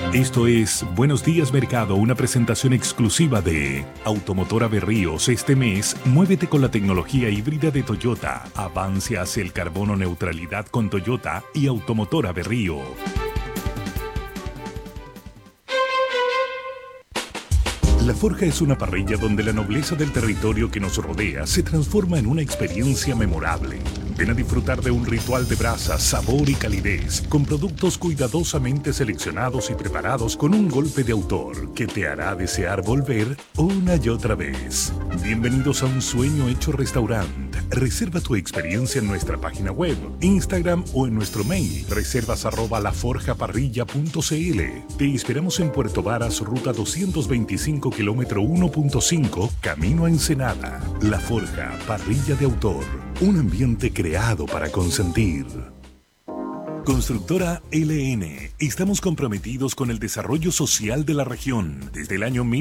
Esto es Buenos Días Mercado, una presentación exclusiva de Automotora Berríos. Este mes, muévete con la tecnología híbrida de Toyota. Avance hacia el carbono neutralidad con Toyota y Automotora Berrío. La Forja es una parrilla donde la nobleza del territorio que nos rodea se transforma en una experiencia memorable. Ven a disfrutar de un ritual de brasas, sabor y calidez, con productos cuidadosamente seleccionados y preparados con un golpe de autor que te hará desear volver una y otra vez. Bienvenidos a un sueño hecho restaurante. Reserva tu experiencia en nuestra página web, Instagram o en nuestro mail, reservas@laforjaparrilla.cl. Te esperamos en Puerto Varas, ruta 225, kilómetro 1.5, camino a Ensenada. La Forja, parrilla de autor. Un ambiente creado para consentir. Constructora LN. Estamos comprometidos con el desarrollo social de la región. Desde el año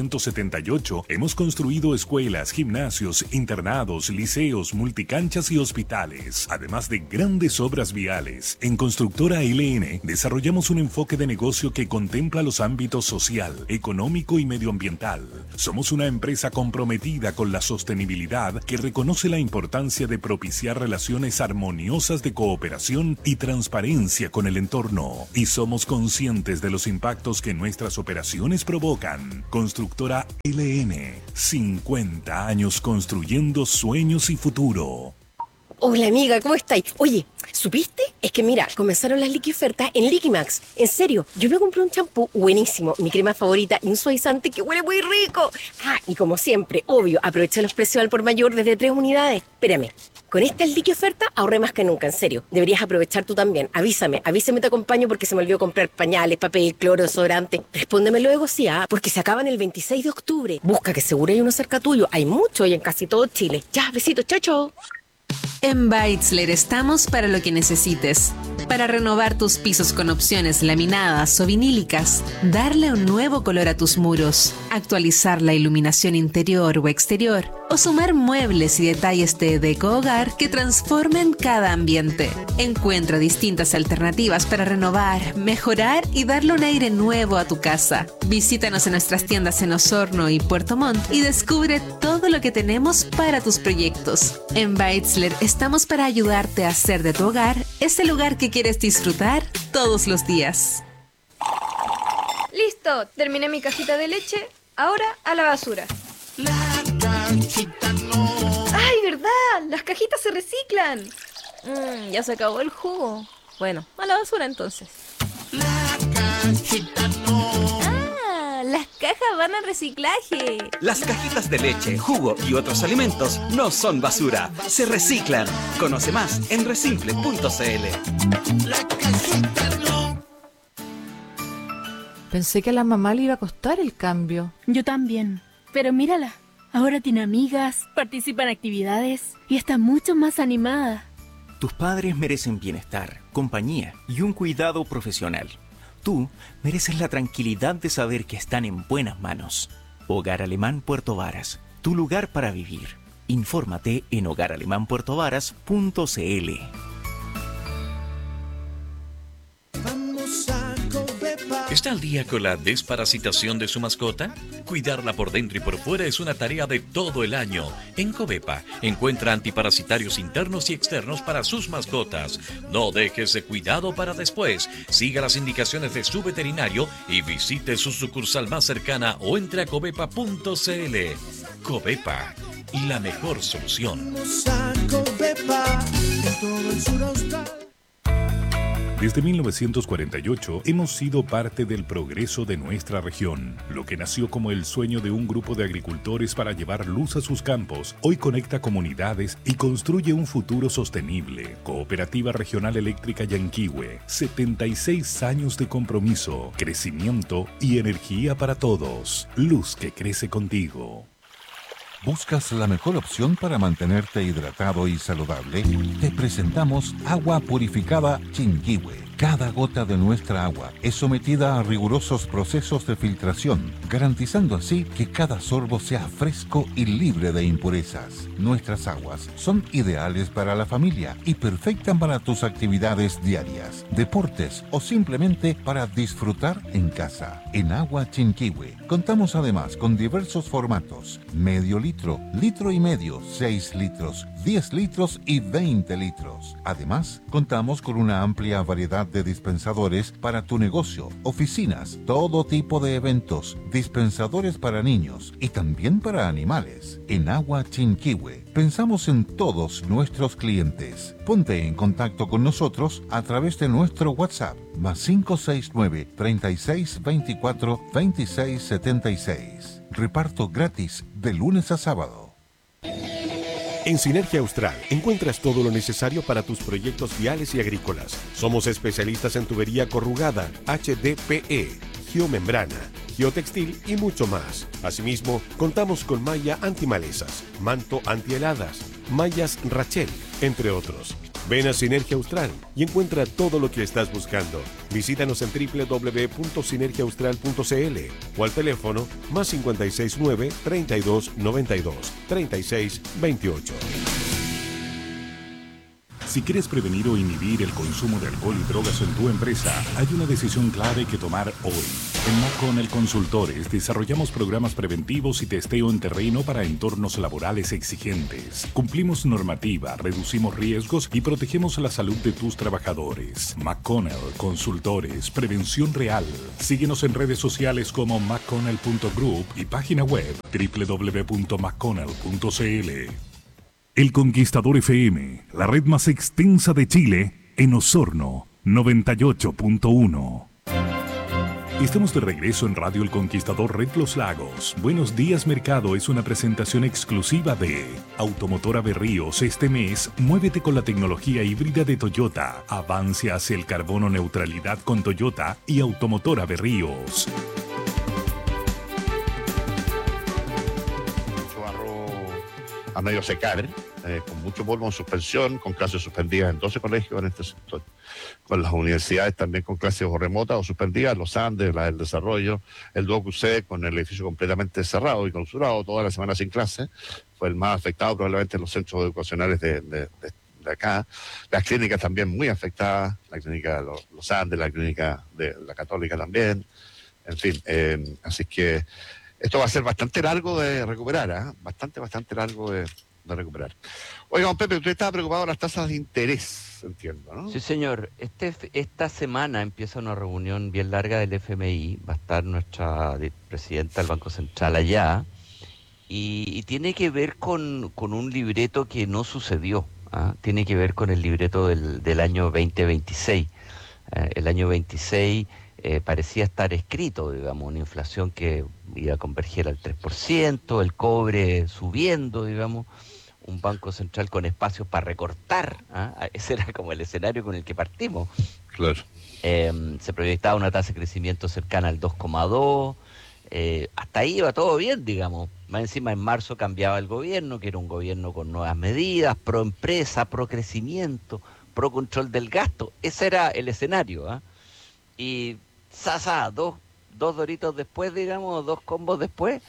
1978 hemos construido escuelas, gimnasios, internados, liceos, multicanchas y hospitales, además de grandes obras viales. En Constructora LN desarrollamos un enfoque de negocio que contempla los ámbitos social, económico y medioambiental. Somos una empresa comprometida con la sostenibilidad que reconoce la importancia de propiciar relaciones armoniosas de cooperación y transparencia con el entorno, y somos conscientes de los impactos que nuestras operaciones provocan. Constructora LN, 50 años construyendo sueños y futuro. Hola amiga, ¿cómo estáis? Oye, ¿supiste? Es que mira, comenzaron las liquiofertas en Liquimax. En serio, yo me compré un champú buenísimo, mi crema favorita y un suavizante que huele muy rico. Ah, y como siempre, obvio, aproveché los precios al por mayor desde 3 unidades. Espérame, con esta liquioferta ahorré más que nunca, en serio. Deberías aprovechar tú también. Avísame, te acompaño porque se me olvidó comprar pañales, papel, cloro, desodorante. Respóndeme luego sí, porque se acaban el 26 de octubre. Busca que seguro hay uno cerca tuyo. Hay mucho y en casi todo Chile. Ya, besitos, chao, chao. En Beitzler estamos para lo que necesites. Para renovar tus pisos con opciones laminadas o vinílicas, darle un nuevo color a tus muros, actualizar la iluminación interior o exterior, o sumar muebles y detalles de deco hogar que transformen cada ambiente. Encuentra distintas alternativas para renovar, mejorar y darle un aire nuevo a tu casa. Visítanos en nuestras tiendas en Osorno y Puerto Montt y descubre todo lo que tenemos para tus proyectos. En Beitzler estamos para ayudarte a hacer de tu hogar ese lugar que quieres disfrutar todos los días. Listo, terminé mi cajita de leche. Ahora a la basura. La cajita no. ¡Ay, verdad! ¡Las cajitas se reciclan! Ya se acabó el jugo. Bueno, a la basura entonces. La cajita no. Las cajas van al reciclaje. Las cajitas de leche, jugo y otros alimentos no son basura, se reciclan. Conoce más en resimple.cl. La cajita no. Pensé que a la mamá le iba a costar el cambio. Yo también, pero mírala. Ahora tiene amigas, participa en actividades y está mucho más animada. Tus padres merecen bienestar, compañía y un cuidado profesional. Tú mereces la tranquilidad de saber que están en buenas manos. Hogar Alemán Puerto Varas, tu lugar para vivir. Infórmate en hogaralemánpuertovaras.cl. ¿Está al día con la desparasitación de su mascota? Cuidarla por dentro y por fuera es una tarea de todo el año. En Covepa encuentra antiparasitarios internos y externos para sus mascotas. No deje ese cuidado para después. Siga las indicaciones de su veterinario y visite su sucursal más cercana o entre a covepa.cl. Covepa, la mejor solución. Desde 1948 hemos sido parte del progreso de nuestra región. Lo que nació como el sueño de un grupo de agricultores para llevar luz a sus campos, hoy conecta comunidades y construye un futuro sostenible. Cooperativa Regional Eléctrica Yanquihue, 76 años de compromiso, crecimiento y energía para todos. Luz que crece contigo. ¿Buscas la mejor opción para mantenerte hidratado y saludable? Te presentamos agua purificada Chinquihue, Cada gota de nuestra agua es sometida a rigurosos procesos de filtración, garantizando así que cada sorbo sea fresco y libre de impurezas. Nuestras aguas son ideales para la familia y perfectas para tus actividades diarias, deportes o simplemente para disfrutar en casa. En Agua Chinquihue contamos además con diversos formatos: medio litro, litro y medio, 6 litros, 10 litros y 20 litros. Además, contamos con una amplia variedad de dispensadores para tu negocio, oficinas, todo tipo de eventos, dispensadores para niños y también para animales. En Agua Chinquihue pensamos en todos nuestros clientes. Ponte en contacto con nosotros a través de nuestro WhatsApp +569 36 24 26 76. Reparto gratis de lunes a sábado. En Sinergia Austral encuentras todo lo necesario para tus proyectos viales y agrícolas. Somos especialistas en tubería corrugada, HDPE, geomembrana, geotextil y mucho más. Asimismo, contamos con malla antimalezas, manto antiheladas, mallas Rachel, entre otros. Ven a Sinergia Austral y encuentra todo lo que estás buscando. Visítanos en www.sinergiaaustral.cl o al teléfono +569 32 92 36 28. Si quieres prevenir o inhibir el consumo de alcohol y drogas en tu empresa, hay una decisión clave que tomar hoy. En McConnell Consultores desarrollamos programas preventivos y testeo en terreno para entornos laborales exigentes. Cumplimos normativa, reducimos riesgos y protegemos la salud de tus trabajadores. McConnell Consultores, prevención real. Síguenos en redes sociales como mcconnell.group y página web www.mcconnell.cl. El Conquistador FM, la red más extensa de Chile, en Osorno, 98.1. Estamos de regreso en Radio El Conquistador Red Los Lagos. Buenos días Mercado es una presentación exclusiva de Automotora Berríos. Este mes, muévete con la tecnología híbrida de Toyota. Avance hacia el carbono neutralidad con Toyota y Automotora Berríos. A medio secar, con mucho polvo en suspensión, con clases suspendidas en 12 colegios en este sector, con las universidades también con clases o remotas o suspendidas, los Andes, la del Desarrollo, el DUOC, con el edificio completamente cerrado y clausurado toda la semana sin clase, fue el más afectado probablemente en los centros educacionales de acá, las clínicas también muy afectadas, la clínica de los Andes, la clínica de la Católica también, en fin, así que esto va a ser bastante largo de recuperar, ¿eh? Bastante largo de recuperar. Oiga, don Pepe, usted estaba preocupado por las tasas de interés, entiendo, ¿no? Sí, señor. Esta semana empieza una reunión bien larga del FMI. Va a estar nuestra presidenta del Banco Central allá. Y tiene que ver con un libreto que no sucedió. ¿Ah? Tiene que ver con el libreto del año 2026. El año 26... parecía estar escrito, digamos, una inflación que iba a converger al 3%, el cobre subiendo, digamos, un banco central con espacios para recortar, ¿ah? Ese era como el escenario con el que partimos. Claro. Se proyectaba una tasa de crecimiento cercana al 2,2, hasta ahí iba todo bien, digamos. Más encima en marzo cambiaba el gobierno, que era un gobierno con nuevas medidas, pro empresa, pro crecimiento, pro control del gasto. Ese era el escenario, ¿ah? Y dos doritos después, digamos, 2 combos después,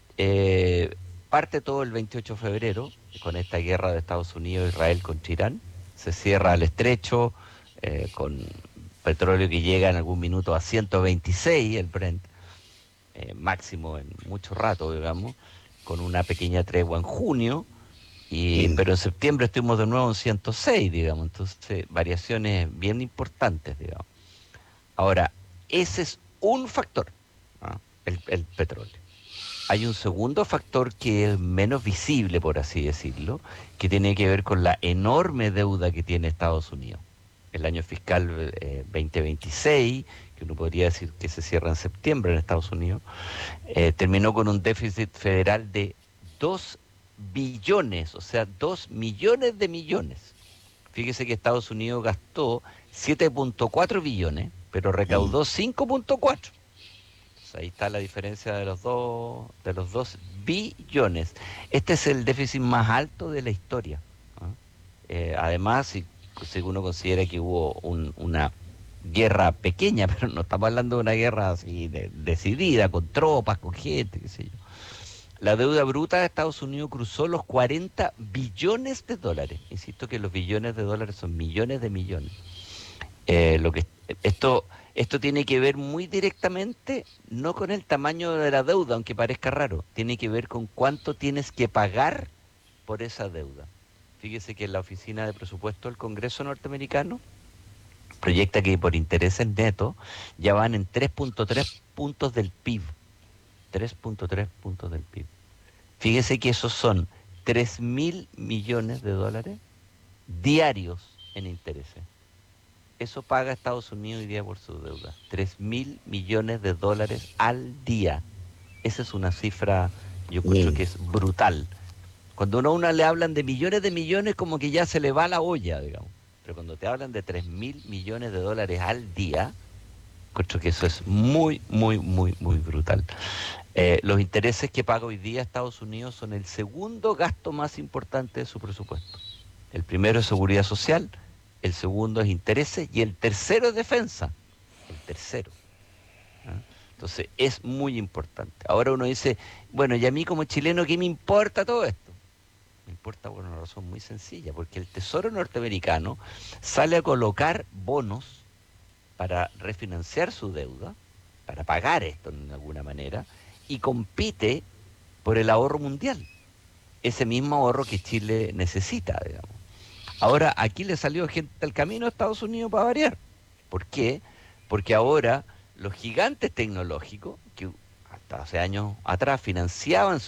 parte todo el 28 de febrero, con esta guerra de Estados Unidos e Israel contra Irán, se cierra el estrecho, con petróleo que llega en algún minuto a 126, el Brent, máximo en mucho rato, digamos, con una pequeña tregua en junio, pero en septiembre estuvimos de nuevo en 106, digamos, entonces variaciones bien importantes, digamos. Ahora, ese es un factor, ¿no? El petróleo. Hay un segundo factor que es menos visible, por así decirlo, que tiene que ver con la enorme deuda que tiene Estados Unidos. El año fiscal 2026, que uno podría decir que se cierra en septiembre en Estados Unidos, terminó con un déficit federal de 2 billones, o sea, 2 millones de millones. Fíjese que Estados Unidos gastó 7.4 billones, pero recaudó 5.4. Ahí está la diferencia de los dos billones. Este es el déficit más alto de la historia, ¿no? Además, si uno considera que hubo guerra pequeña, pero no estamos hablando de una guerra así decidida, con tropas, con gente, qué sé yo. La deuda bruta de Estados Unidos cruzó los 40 billones de dólares. Insisto que los billones de dólares son millones de millones. Esto tiene que ver muy directamente, no con el tamaño de la deuda, aunque parezca raro, tiene que ver con cuánto tienes que pagar por esa deuda. Fíjese que la Oficina de Presupuesto del Congreso norteamericano proyecta que por intereses netos ya van en 3.3 puntos del PIB. 3.3 puntos del PIB. Fíjese que esos son 3.000 millones de dólares diarios en intereses. Eso paga Estados Unidos hoy día por su deuda. 3.000 millones de dólares al día. Esa es una cifra, yo creo que es brutal. Cuando a uno le hablan de millones, como que ya se le va la olla, digamos. Pero cuando te hablan de 3.000 millones de dólares al día, creo que eso es muy, muy, muy, muy brutal. Los intereses que paga hoy día Estados Unidos son el segundo gasto más importante de su presupuesto. El primero es seguridad social, el segundo es intereses y el tercero es defensa. El tercero. ¿Ah? Entonces es muy importante. Ahora uno dice, bueno, y a mí como chileno, ¿qué me importa todo esto? Me importa por una razón muy sencilla, porque el Tesoro norteamericano sale a colocar bonos para refinanciar su deuda, para pagar esto de alguna manera, y compite por el ahorro mundial, ese mismo ahorro que Chile necesita, digamos. Ahora, aquí le salió gente al camino a Estados Unidos para variar. ¿Por qué? Porque ahora los gigantes tecnológicos, que hasta hace años atrás financiaban